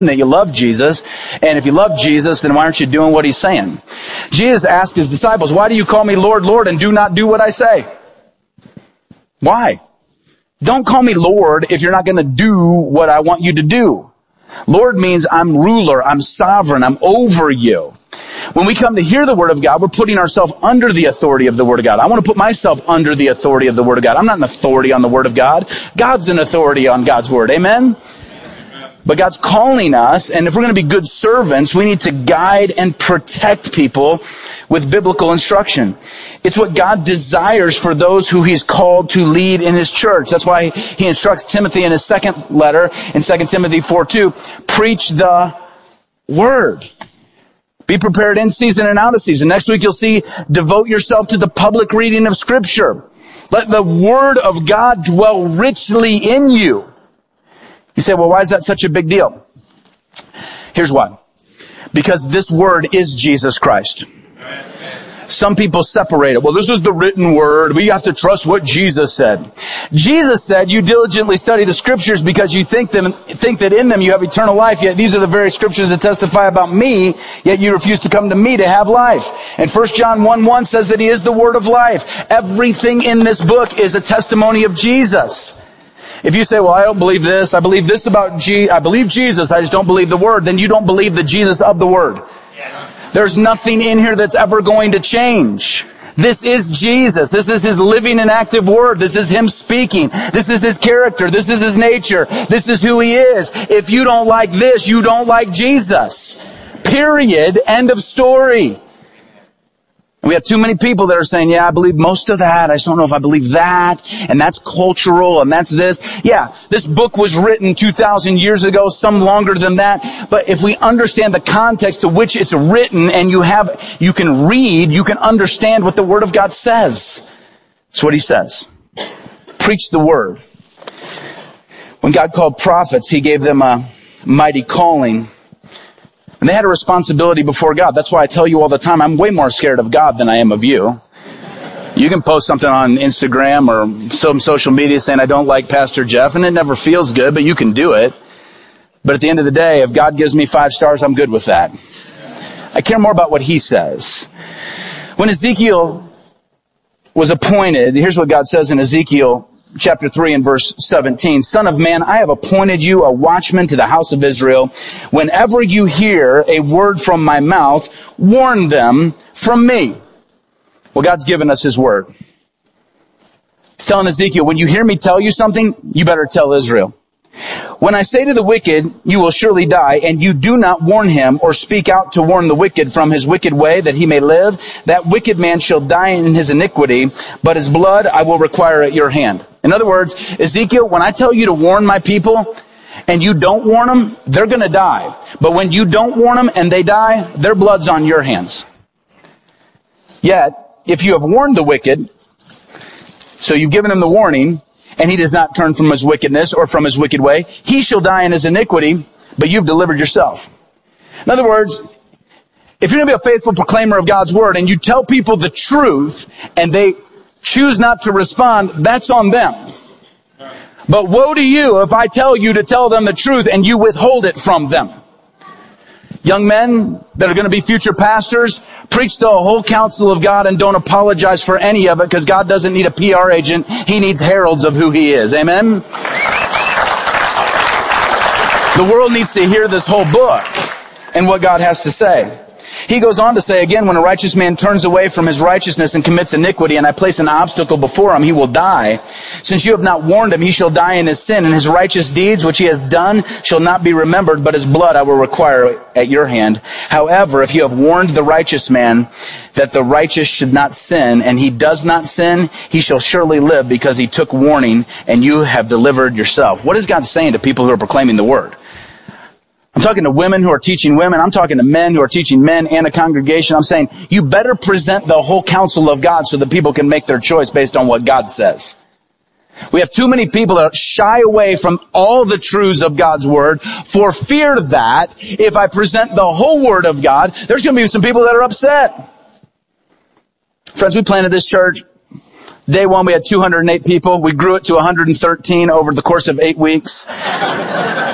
that you love Jesus. And if you love Jesus, then why aren't you doing what he's saying? Jesus asked his disciples, why do you call me Lord, Lord, and do not do what I say? Why? Don't call me Lord if you're not going to do what I want you to do. Lord means I'm ruler, I'm sovereign, I'm over you. When we come to hear the Word of God, we're putting ourselves under the authority of the Word of God. I want to put myself under the authority of the Word of God. I'm not an authority on the Word of God. God's an authority on God's Word. Amen? But God's calling us, and if we're going to be good servants, we need to guide and protect people with biblical instruction. It's what God desires for those who he's called to lead in his church. That's why he instructs Timothy in his second letter in 2 Timothy 4:2, preach the word. Be prepared in season and out of season. Next week you'll see, devote yourself to the public reading of Scripture. Let the Word of God dwell richly in you. You say, well, why is that such a big deal? Here's why. Because this Word is Jesus Christ. Some people separate it. Well, this is the written Word. We have to trust what Jesus said. Jesus said, you diligently study the Scriptures because you think that in them you have eternal life, yet these are the very Scriptures that testify about me, yet you refuse to come to me to have life. And 1 John 1:1 says that he is the Word of life. Everything in this book is a testimony of Jesus. If you say, well, I don't believe this, I believe this about I believe Jesus, I just don't believe the Word, then you don't believe the Jesus of the Word. Yes. There's nothing in here that's ever going to change. This is Jesus. This is his living and active Word. This is him speaking. This is his character. This is his nature. This is who he is. If you don't like this, you don't like Jesus. Period. End of story. And we have too many people that are saying, yeah, I believe most of that. I just don't know if I believe that. And that's cultural and that's this. Yeah, this book was written 2,000 years ago, some longer than that. But if we understand the context to which it's written and you can read, you can understand what the Word of God says. That's what he says. Preach the Word. When God called prophets, he gave them a mighty calling. And they had a responsibility before God. That's why I tell you all the time, I'm way more scared of God than I am of you. You can post something on Instagram or some social media saying, I don't like Pastor Jeff, and it never feels good, but you can do it. But at the end of the day, if God gives me 5 stars, I'm good with that. I care more about what he says. When Ezekiel was appointed, here's what God says in Ezekiel chapter 3 and verse 17. Son of man, I have appointed you a watchman to the house of Israel. Whenever you hear a word from my mouth, warn them from me. Well, God's given us his word. He's telling Ezekiel, when you hear me tell you something, you better tell Israel. When I say to the wicked, you will surely die, and you do not warn him or speak out to warn the wicked from his wicked way that he may live, that wicked man shall die in his iniquity, but his blood I will require at your hand. In other words, Ezekiel, when I tell you to warn my people and you don't warn them, they're going to die. But when you don't warn them and they die, their blood's on your hands. Yet, if you have warned the wicked, so you've given him the warning, and he does not turn from his wickedness or from his wicked way, he shall die in his iniquity, but you've delivered yourself. In other words, if you're going to be a faithful proclaimer of God's word and you tell people the truth and they choose not to respond, that's on them. But woe to you if I tell you to tell them the truth and you withhold it from them. Young men that are going to be future pastors, preach the whole counsel of God and don't apologize for any of it, because God doesn't need a PR agent. He needs heralds of who he is. Amen? The world needs to hear this whole book and what God has to say. He goes on to say, again, when a righteous man turns away from his righteousness and commits iniquity, and I place an obstacle before him, he will die. Since you have not warned him, he shall die in his sin, and his righteous deeds which he has done shall not be remembered, but his blood I will require at your hand. However, if you have warned the righteous man that the righteous should not sin, and he does not sin, he shall surely live, because he took warning, and you have delivered yourself. What is God saying to people who are proclaiming the word? I'm talking to women who are teaching women. I'm talking to men who are teaching men and a congregation. I'm saying you better present the whole counsel of God so that people can make their choice based on what God says. We have too many people that shy away from all the truths of God's word for fear that if I present the whole word of God, there's going to be some people that are upset. Friends, we planted this church. Day one, we had 208 people. We grew it to 113 over the course of 8 weeks.